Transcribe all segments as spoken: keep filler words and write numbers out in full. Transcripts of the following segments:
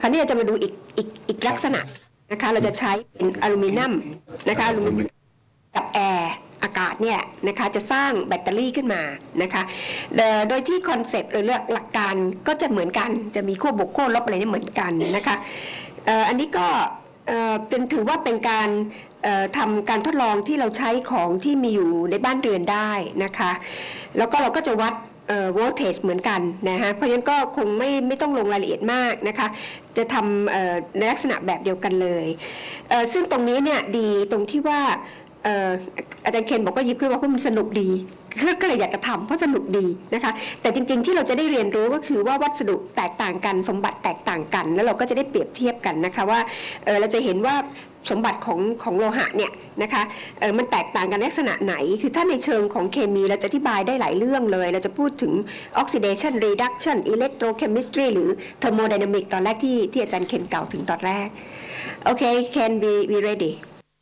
คราวนี้เราจะมาดูอีกอีกอีกลักษณะนะคะเราจะใช้เป็นอลูมิเนียมนะคะอลูมิเนียมกับแอร์อากาศเนี่ยนะคะจะสร้างแบตเตอรี่ขึ้นมานะคะโดยที่คอนเซปต์หรือหลักการก็จะเหมือนกันจะมีขั้วบวกขั้วลบอะไรนี่เหมือนกันนะคะอันนี้ก็เป็นถือว่าเป็นการทำการทดลองที่เราใช้ของที่มีอยู่ในบ้านเรือนได้นะคะแล้วก็เราก็จะวัดโวลเทจเหมือนกันนะฮะเพราะฉะนั้นก็คงไม่ไม่ต้องลงรายละเอียดมากนะคะจะทำในลักษณะแบบเดียวกันเลยซึ่งตรงนี้เนี่ยดีตรงที่ว่าอาจารย์เคนบอกก็ยิบขึ้นว่าเพราะมันสนุกดีก็เลยอยากจะทำเพราะสนุกดีนะคะแต่จริงๆที่เราจะได้เรียนรู้ก็คือว่าวัสดุแตกต่างกันสมบัติแตกต่างกันแล้วเราก็จะได้เปรียบเทียบกันนะคะว่าเราจะเห็นว่าสมบัติของของโลหะเนี่ยนะคะมันแตกต่างกันลักษณะไหนคือถ้าในเชิงของเคมีเราจะอธิบายได้หลายเรื่องเลยเราจะพูดถึง oxidation reduction electrochemistry หรือ thermodynamic ตอนแรกที่ที่อาจารย์เคนกล่าวถึงตอนแรกโอเค Ken we we ready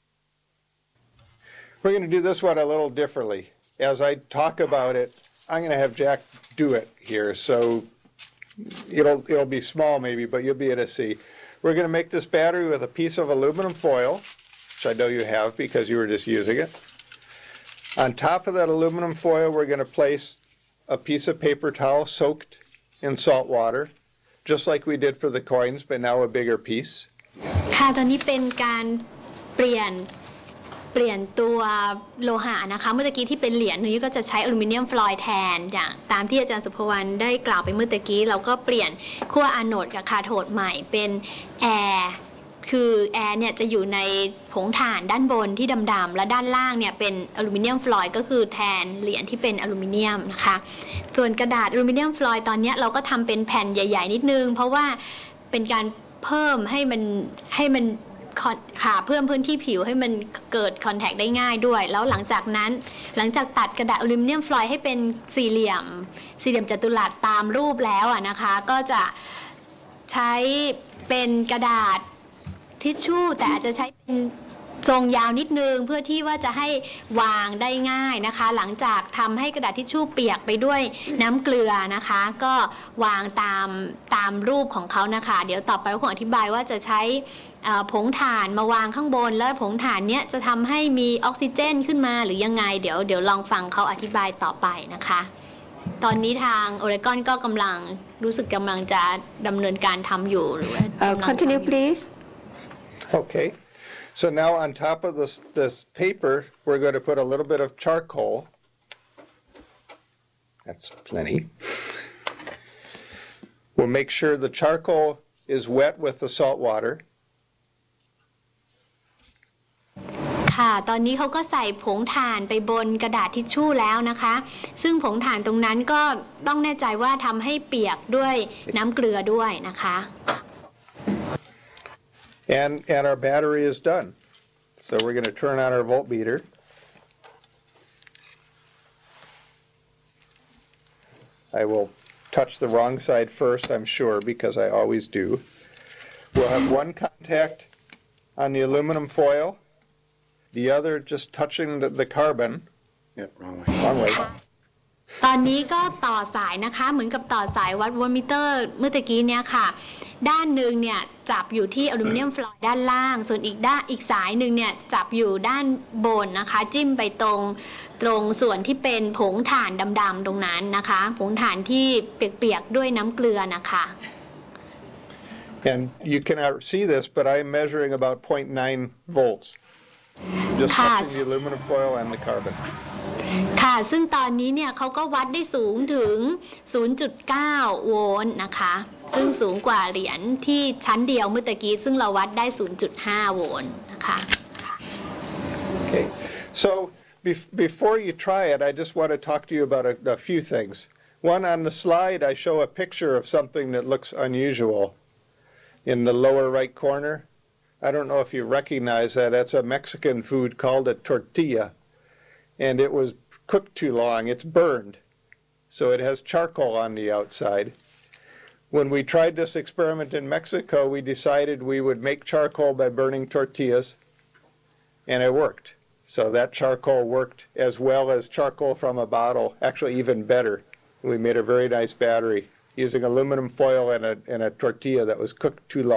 We're going to do this one a little differently. As I talk about it, I'm going to have Jack do it here, so it'll it'll be small maybe, but you'll be able to see. We're going to make this battery with a piece of aluminum foil, which I know you have because you were just using it. On top of that aluminum foil, we're going to place a piece of paper towel soaked in salt water, just like we did for the coins, but now a bigger piece. ค่ะตอนนี้เป็นการเปลี่ยนเปลี่ยนตัวโลหะนะคะเมื่อกี้ที่เป็นเหรียญนี้ก็จะใช้อลูมิเนียมฟลอยด์แทนอย่างตามที่อาจารย์สุภวรรณได้กล่าวไปเมื่อกี้เราก็เปลี่ยนขั้วอะโนดกับคาโทดใหม่เป็นแอร์คือแอร์เนี่ยจะอยู่ในผงถ่านด้านบนที่ดำๆและด้านล่างเนี่ยเป็นอลูมิเนียมฟลอยด์ก็คือแทนเหรียญที่เป็นอลูมิเนียมนะคะส่วนกระดาษอลูมิเนียมฟลอยด์ตอนนี้เราก็ทำเป็นแผ่นใหญ่ๆนิดนึงเพราะว่าเป็นการเพิ่มให้มันให้มันค่ะเพิ่มพื้นที่ผิวให้มันเกิดคอนแทคได้ง่ายด้วยแล้วหลังจากนั้นหลังจากตัดกระดาษอลูมิเนียมฟลอยด์ให้เป็นสี่เหลี่ยมสี่เหลี่ยมจัตุรัสตามรูปแล้วอ่ะนะคะก็จะใช้เป็นกระดาษทิชชู่แต่อาจจะใช้เป็นทรงยาวนิดนึงเพื่อที่ว่าจะให้วางได้ง่ายนะคะหลังจากทำให้กระดาษทิชชู่เปียกไปด้วยน้ำเกลือนะคะก็วางตามตามรูปของเขานะคะเดี๋ยวต่อไปผมอธิบายว่าจะใช้ผงถ่านมาวางข้างบนแล้วผงถ่านเนี้ยจะทำให้มีออกซิเจนขึ้นมาหรือยังไงเดี๋ยวเดี๋ยวลองฟังเขาอธิบายต่อไปนะคะตอนนี้ทางโอเรกอนก็กำลังรู้สึกกำลังจะดำเนินการทำอยู่หรือว่า continue please okay so now on top of this this paper we're going to put a little bit of charcoal that's plenty we'll make sure the charcoal is wet with the salt water ค่ะตอนนี้เขาก็ใส่ผงถ่านไปบนกระดาษทิชชู่แล้วนะคะซึ่งผงถ่านตรงนั้นก็ต้องแน่ใจว่าทำให้เปียกด้วยน้ำเกลือด้วยนะคะ and and our battery is done so we're going to turn on our voltmeter I will touch the wrong side first I'm sure because I always do we'll have one contact on the aluminum foil the other just touching the, the carbon yeah wrong way wrong way ตอนนี้ก็ต่อสายนะคะเหมือนกับต่อสายวัดโวลต์มิเตอร์เมื่อกี้เนี่ยค่ะด้านหนึ่งเนี่ยจับอยู่ที่อลูมิเนียมฟลอยด์ด้านล่างส่วนอีกด้านอีกสายหนึ่งเนี่ยจับอยู่ด้านบนนะคะจิ้มไปตรงตรงส่วนที่เป็นผงถ่านดำๆตรงนั้นนะคะผงถ่านที่เปียกๆด้วยน้ำเกลือนะคะ and you cannot see this but I'm measuring about zero point nine volts just touching the aluminum foil and the carbon ค่ะซึ่งตอนนี้เนี่ยเขาก็วัดได้สูงถึง ศูนย์จุดเก้า โวลต์นะคะซึ่งสูงกว่าเหรียญที่ชั้นเดียวเมื่อกี้ซึ่งเราวัดได้ ศูนย์จุดห้า โวลต์นะคะ Okay so before you try it I just want to talk to you about a, a few things one on the slide I show a picture of something that looks unusual in the lower right corner I don't know if you recognize that that's a Mexican food called a tortilla and it was cooked too long it's burned so it has charcoal on the outside when we tried this experiment in Mexico we decided we would make charcoal by burning tortillas and it worked so that charcoal worked as well as charcoal from a bottle actually even better we made a very nice battery using aluminum foil and a, and a tortilla that was cooked too long